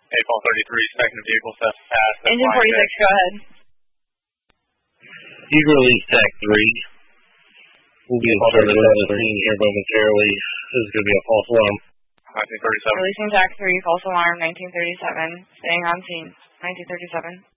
April 33, second vehicle theft pass. Engine 46, go ahead. Eagle release TAC 3. We'll be in service on the scene here momentarily. This is going to be a false alarm. 1937. Releasing TAC 3, false alarm, 1937. Staying on scene, 1937.